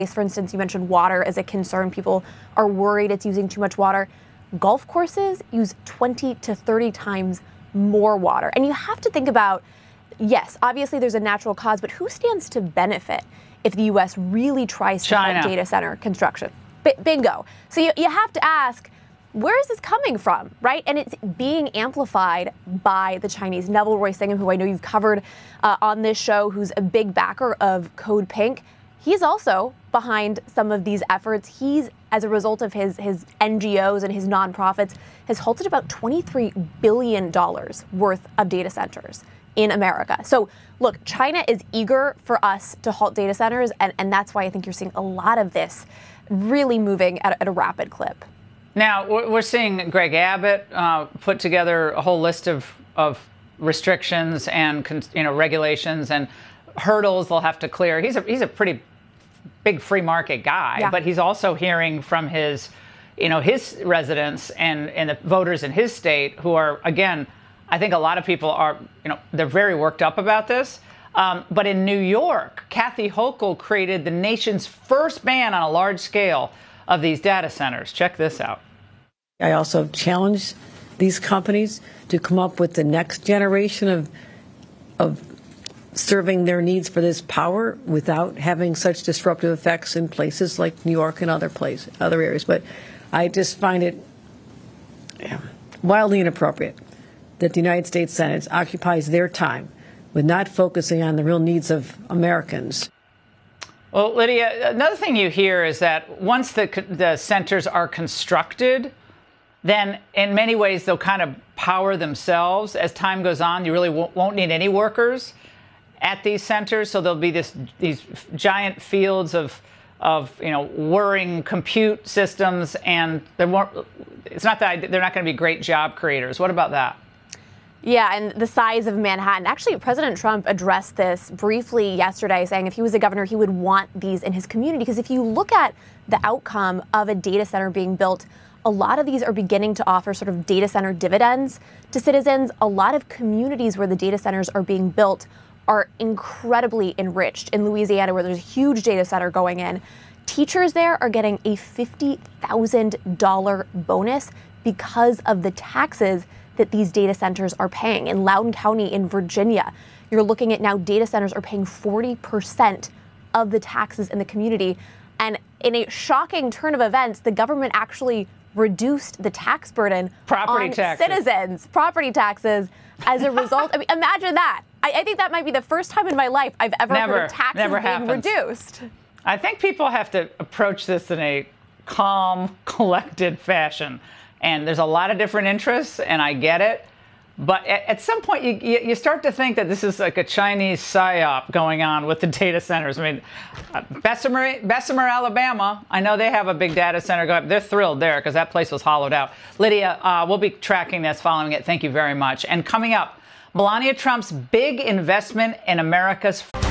For instance, you mentioned water as a concern. People are worried it's using too much water. Golf courses use 20 to 30 times more water. And you have to think about, yes, obviously there's a natural cause, but who stands to benefit if the U.S. really tries to halt data center construction? Bingo. So you have to ask, where is this coming from, right? And it's being amplified by the Chinese. Neville Roy Singham, who I know you've covered on this show, who's a big backer of Code Pink. He's also behind some of these efforts. He's, as a result of his NGOs and his nonprofits, has halted about $23 billion worth of data centers in America. So look, China is eager for us to halt data centers, and that's why I think you're seeing a lot of this really moving at a rapid clip. Now, we're seeing Greg Abbott put together a whole list of restrictions and regulations and hurdles they'll have to clear. He's a pretty big free market guy, but he's also hearing from his residents and the voters in his state who are, again, I think a lot of people are, they're very worked up about this. But in New York, Kathy Hochul created the nation's first ban on a large scale of these data centers. Check this out. I also challenge these companies to come up with the next generation of serving their needs for this power without having such disruptive effects in places like New York and other areas. But I just find it wildly inappropriate that the United States Senate occupies their time with not focusing on the real needs of Americans. Well, Lydia, another thing you hear is that once the centers are constructed, then in many ways they'll kind of power themselves. As time goes on, you really won't need any workers at these centers, so there'll be these giant fields of whirring compute systems, and it's not that they're not going to be great job creators. What about that? Yeah, and the size of Manhattan. Actually, President Trump addressed this briefly yesterday, saying if he was a governor, he would want these in his community. Because if you look at the outcome of a data center being built, a lot of these are beginning to offer sort of data center dividends to citizens. A lot of communities where the data centers are being built are incredibly enriched. In Louisiana, where there's a huge data center going in, teachers there are getting a $50,000 bonus because of the taxes that these data centers are paying. In Loudoun County in Virginia, you're looking at now data centers are paying 40% of the taxes in the community. And in a shocking turn of events, the government actually reduced the tax burden on citizens, property taxes, as a result. I mean, imagine that. I think that might be the first time in my life I've ever heard of taxes being reduced. I think people have to approach this in a calm, collected fashion. And there's a lot of different interests, and I get it. But at some point, you start to think that this is like a Chinese psyop going on with the data centers. I mean, Bessemer, Alabama, I know they have a big data center going up. They're thrilled there because that place was hollowed out. Lydia, we'll be tracking this, following it. Thank you very much. And coming up, Melania Trump's big investment in America's